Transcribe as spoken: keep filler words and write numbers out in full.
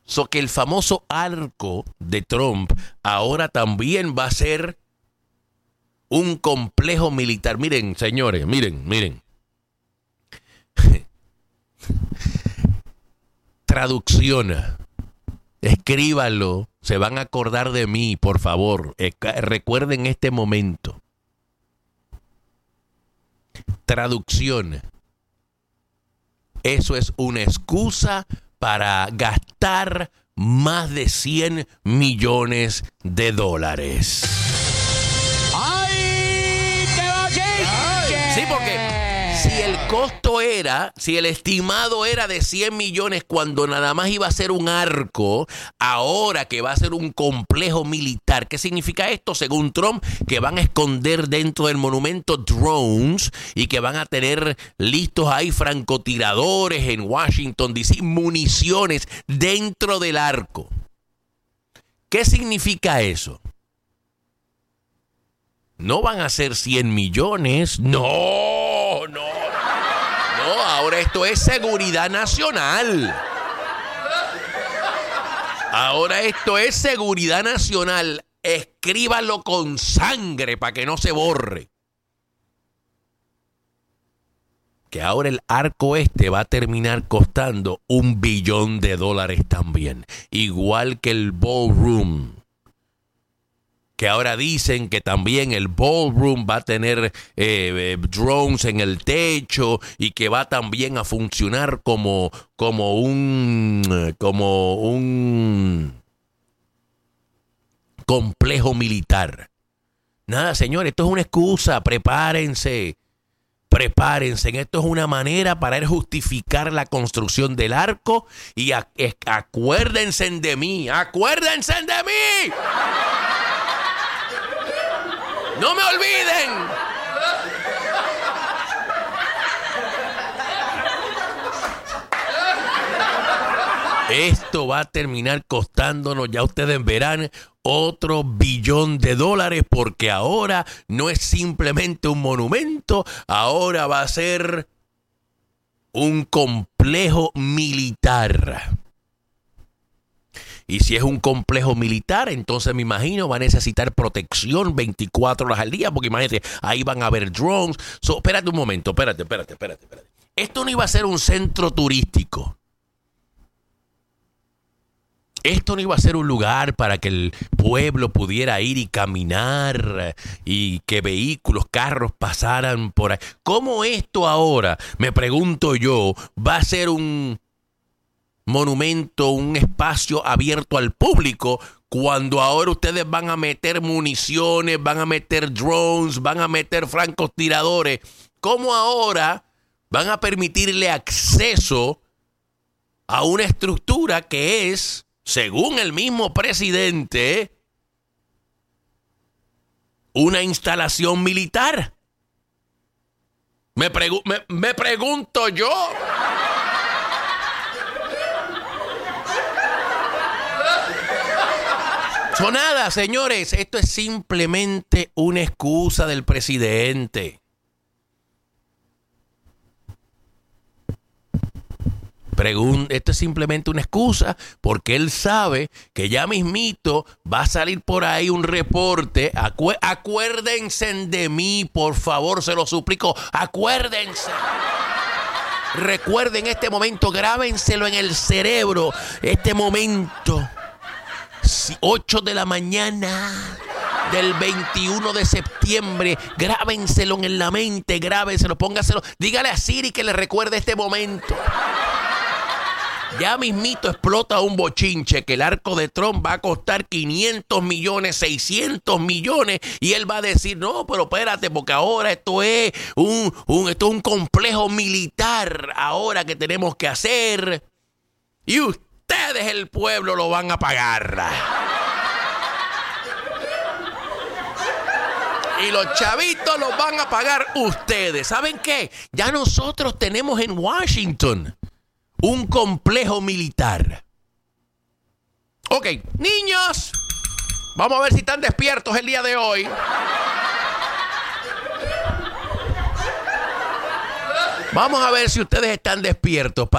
So que el famoso arco de Trump ahora también va a ser un complejo militar. Miren, señores, miren, miren. Traducción. Escríbanlo. Se van a acordar de mí, por favor. Recuerden este momento. Traducción. Eso es una excusa para gastar más de cien millones de dólares. ¡Ay! ¡Qué bochinche! Sí, porque si el costo era, si el estimado era de cien millones cuando nada más iba a ser un arco, ahora que va a ser un complejo militar. ¿Qué significa esto? Según Trump, que van a esconder dentro del monumento drones y que van a tener listos ahí francotiradores en Washington D C, municiones dentro del arco. ¿Qué significa eso? No van a ser cien millones. No, no. No, ahora esto es seguridad nacional. Ahora esto es seguridad nacional. Escríbalo con sangre para que no se borre. Que ahora el arco este va a terminar costando un billón de dólares también. Igual que el ballroom. Que ahora dicen que también el ballroom va a tener eh, eh, drones en el techo y que va también a funcionar como, como un como un complejo militar. Nada, señores, esto es una excusa. Prepárense. Prepárense. Esto es una manera para justificar la construcción del arco. Y a, es, acuérdense de mí. Acuérdense de mí. ¡No me olviden! Esto va a terminar costándonos, ya ustedes verán, otro billón de dólares, porque ahora no es simplemente un monumento, ahora va a ser un complejo militar. Y si es un complejo militar, entonces me imagino va a necesitar protección veinticuatro horas al día, porque imagínate, ahí van a haber drones. So, espérate un momento, espérate, espérate, espérate, espérate. Esto no iba a ser un centro turístico. Esto no iba a ser un lugar para que el pueblo pudiera ir y caminar y que vehículos, carros pasaran por ahí. ¿Cómo esto ahora, me pregunto yo, va a ser un monumento, un espacio abierto al público, cuando ahora ustedes van a meter municiones, van a meter drones, van a meter francotiradores? ¿Cómo ahora van a permitirle acceso a una estructura que es, según el mismo presidente, una instalación militar? Me, pregu- me, me pregunto yo. So, nada, señores, esto es simplemente una excusa del presidente. Pregun- esto es simplemente una excusa porque él sabe que ya mismito va a salir por ahí un reporte. Acu- acuérdense de mí, por favor, se lo suplico. Acuérdense. Recuerden este momento, grábenselo en el cerebro. Este momento. ocho de la mañana del veintiuno de septiembre. Grábenselo en la mente, grábenselo, póngaselo. Dígale a Siri que le recuerde este momento. Ya mismito explota un bochinche que el arco de Trump va a costar quinientos millones, seiscientos millones, y él va a decir, no, pero espérate, porque ahora esto es un, un, esto es un complejo militar ahora que tenemos que hacer. Y ustedes, el pueblo, lo van a pagar. Y los chavitos los van a pagar ustedes. ¿Saben qué? Ya nosotros tenemos en Washington un complejo militar. Ok, niños, vamos a ver si están despiertos el día de hoy. Vamos a ver si ustedes están despiertos.